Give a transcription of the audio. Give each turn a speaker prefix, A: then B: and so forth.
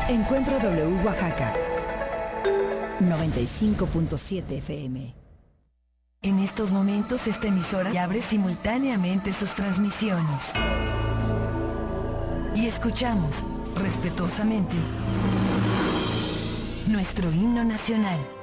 A: Encuentro W Oaxaca 95.7 FM.
B: En estos momentos esta emisora abre simultáneamente sus transmisiones. Y escuchamos respetuosamente nuestro himno nacional.